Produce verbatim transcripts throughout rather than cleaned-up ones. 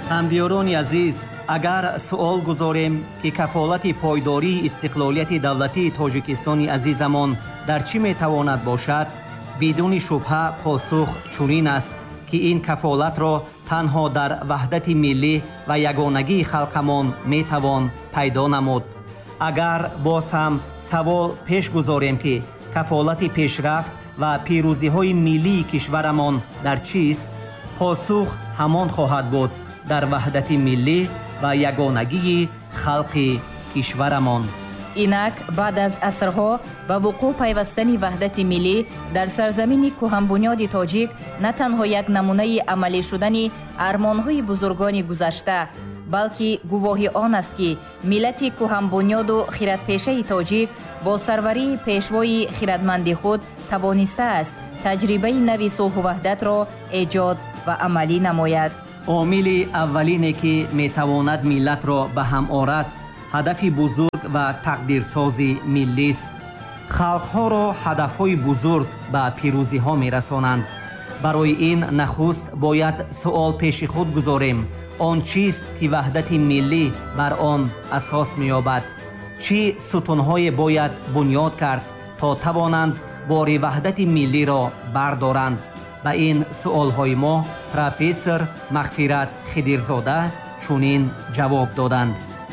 ҳамдиёрони азиз, агар суол гузорем ки кафолати пойдории истиқлолияти давлатии Тоҷикистони азизамон дар чӣ метавонад бошад, бидуни шубҳа посух чунин аст ки ин кафолатро танҳо дар ваҳдати миллӣ ва ягонагии халқамон метавон пайдо намуд. агар боз ҳам савол пеш гузорем ки кафолати пешрафт ва пирӯзиҳои миллии кишварамон дар чист, посух ҳамон хоҳад буд: дар ваҳдати миллӣ ва ягонагии халқи кишварамон. инак баъд аз асрҳо ба вуқӯъ пайвастани ваҳдати миллӣ дар сарзамини кӯҳанбунёди тоҷик на танҳо як намунаи амалӣ шудани армонҳои бузургони гузашта, балки гувоҳи он аст ки миллати кӯҳанбунёду хиратпешаи тоҷик бо сарварии пешвои хиратманди худ тавонистааст таҷрибаи нави сулҳу ваҳдатро эҷод ва амалӣ намояд. омили аввалине ки метавонад миллатро ба ҳам орад, ҳадафи бузург ва тақдирсози миллист. халқҳоро ҳадафҳои бузург ба пирӯзиҳо мерасонанд. барои ин нахуст бояд суол пеши худ гузорем: он чист ки ваҳдати миллӣ бар он асос меёбад? чӣ сутунҳое бояд бунёд кард то тавонанд бори ваҳдати миллиро бардоранд? ба ин суолҳои мо профессор Мағфират Хидирзода чунин ҷавоб доданд: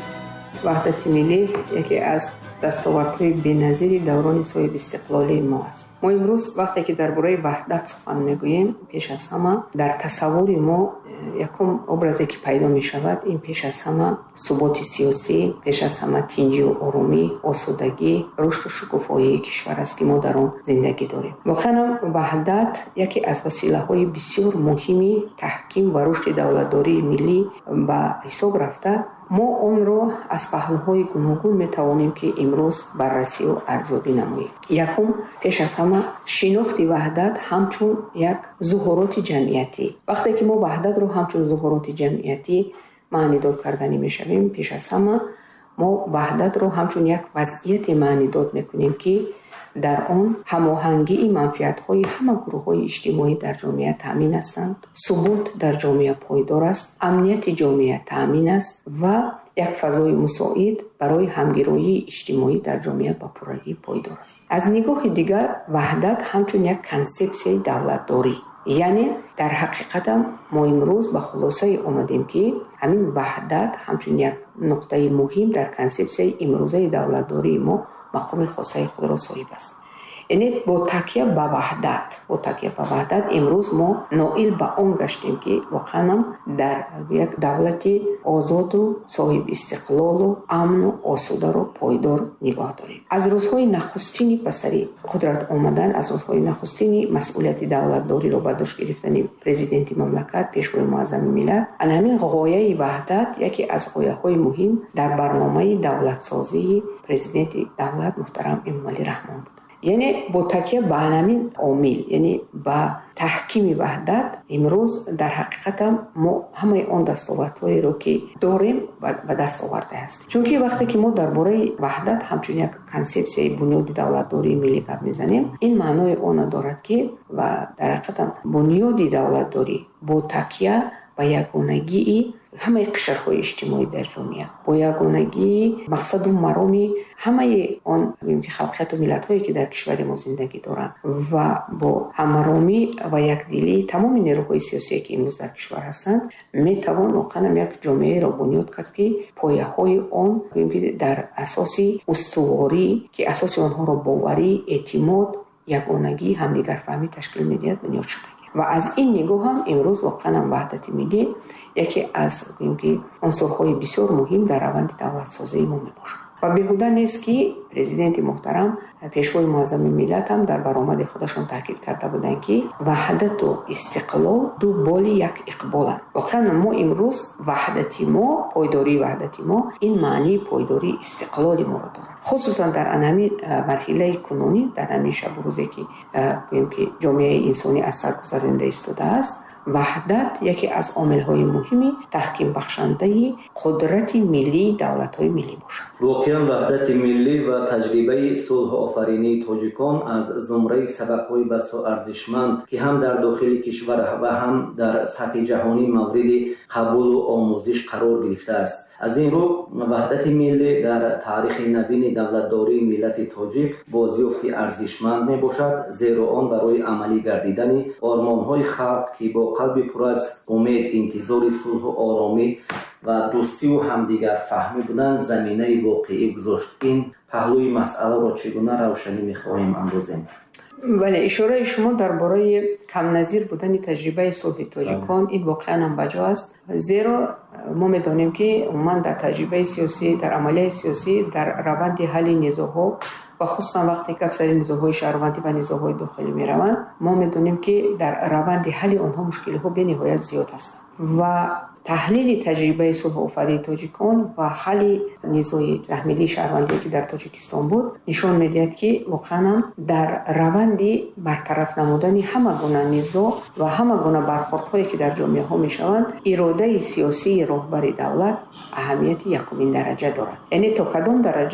ваҳдати миллӣ яке аз дастовардҳои беназири даврони соҳиби истиқлолии мо аст. мо имрӯз вақте ки дар бораи ваҳдат сухан мегӯем, пеш аз ҳама дар тасаввури мо якум образе ки пайдо мешавад, ин пеш аз ҳама суботи сиёсӣ, пеш аз ҳама тинҷию оромӣ, осудагӣ, рушду шукуфоии кишвар аст ки мо дар он зиндагӣ дорем. воқеан ваҳдат яке аз василаҳои бисёр муҳими таҳким ва рушди давлатдории миллӣ ба ҳисоб рафта, мо онро аз паҳлӯҳои гуногун метавонем ки имрӯз баррасию арзёбӣ намоем. якум, пеш аз ҳама шинохти ваҳдат ҳамчун як зуҳуроти ҷамъиятӣ. вақте ки мо ваҳдатро ҳамчун зуҳуроти ҷамъиятӣ маънидод карданӣ мешавем, пеш аз ҳама мо ваҳдатро ҳамчун як вазъияте маънидод мекунем ки дар он ҳамоҳангии манфиатҳои ҳама гурӯҳҳои иҷтимоӣ дар ҷомеа таъмин ҳастанд, субут дар ҷомеа пойдор аст, амнияти ҷомеа таъмин аст ва як фазои мусоид барои ҳамгироии иҷтимоӣ дар ҷомеа ба пуррагӣ пойдор аст. аз нигоҳи дигар ваҳдат ҳамчун як консепсияи давлатдорӣ, яъне дар ҳақиқатам мо имрӯз ба хулосае омадем ки ҳамин ваҳдат ҳамчун як нуқтаи муҳим дар консепсияи имрӯзаи давлатдории мо мақоми хосаи худро соҳиб аст. яъне бо такя ба ваҳдат бо такя ба ваҳдат имрӯз мо ноил ба он гаштем ки воқеан дар як давлати озоду соҳиби истиқлолу амну осударо пойдор нигоҳ дорем. аз рӯзҳои нахустини ба сари қудрат омадан, аз рӯзҳои нахустини масъулияти давлатдориро ба дошт гирифтани президенти мамлакат, пешвои муаззами миллат, ана ҳамин ғояи ваҳдат яке аз ғояҳои муҳим дар барномаи давлатсозии президенти давлат муҳтарам Эмомалӣ Раҳмон буд. яъне бо такя ба ҳамин омил, яъне ба таҳкими ваҳдат, имрӯз дар ҳақиқатам мо ҳамаи он дастовардҳоеро ки дорем ба даст оварда ҳастем. чунки вақте ки мо дар бораи ваҳдат ҳамчун як консепсияи бунёди давлатдории миллӣ гап мезанем, ин маънои он дорад ки ва дар ҳақиқатам бунёди давлатдорӣ бо такя ба ягонагии ҳамаи қишрҳои иҷтимоӣ дар ҷомеа, бо ягонагии мақсаду мароми ҳамаи он ки халқияту миллатҳое ки дар кишвари мо зиндагӣ доранд ва бо ҳамаромӣ ва якдилии тамоми нерӯҳои сиёсие ки имрӯз дар кишвар ҳастанд, метавон воқеан як ҷомеаеро бунёд кард ки пояҳои он дар асоси устуворӣ, ки асоси онҳоро боварӣ, эътимод, ягонагӣ, ҳамдигарфаҳмӣ ташкил медиҳад, бунёд шуда. ва аз ин нигоҳ ҳам имрӯз воқеан ваҳдати миллӣ яке аз унсурҳои бисёр муҳим дар раванди давлатсозии мо мебошад. ва беҳуда нест ки президенти муҳтарам, пешвои муаззами миллат ҳам дар баромади худашон таъкид карда буданд ки ваҳдату истиқлол ду боли як иқболанд. воқеан мо имрӯз ваҳдати мо, пойдории ваҳдати мо, ин маънии пойдории истиқлоли моро дорад. хусусан дар анҳамин марҳилаи кунунӣ, дар ҳамин шабу рӯзе ки ҷомеаи инсонӣ аз сар гузаронда истодааст, ваҳдат яке аз омилҳои муҳими таҳкимбахшандаи қудрати миллии давлатҳои миллӣ бошад. воқеан ваҳдати миллӣ ва таҷрибаи сулҳуофаринии тоҷикон аз зумраи сабақҳои басо арзишманд ки ҳам дар дохили кишвар ва ҳам дар сатҳи ҷаҳонӣ мавриди қабулу омӯзиш қарор гирифтааст. аз ин рӯ ваҳдати миллӣ дар таърихи навини давлатдории миллати тоҷик бозёфти арзишманд мебошад, зеро он барои амалӣ гардидани ормонҳои халқ ки бо қалби пур аз умед интизори сулҳу оромӣ ва дӯстиву ҳамдигарфаҳмӣ будан заминаи воқеӣ гузошт. ин паҳлӯи масъаларо чӣ гуна равшанӣ мехоҳем андозем? бале, ишораи шумо дар бораи камназир будани таҷрибаи сулҳи тоҷикон ин воқеан ҳам ба ҷо аст, зеро мо медонем ки умуман дар таҷрибаи сиёсӣ, дар амалияи сиёсӣ, дар раванди ҳалли низоъҳо ва хусусан вақте ки аксари низоъҳои шаҳрвандӣ ва низоъҳои дохилӣ мераванд, мо медонем ки дар раванди ҳалли онҳо мушкилиҳо бениҳоят зиёд ҳастанд ва таҳлили таҷрибаи сулҳуофарии тоҷикон ва ҳалли низои таҳмилии шаҳрвандие ки дар тоҷикистон буд нишон медиҳад ки воқеан дар раванди бартараф намудани ҳама гуна низоъ ва ҳама гуна бархурдҳое ки дар ҷомеаҳо мешаванд, иродаи сиёсии роҳбари давлат аҳамияти якумин дараҷа дорад. яъне то кадом дараҷа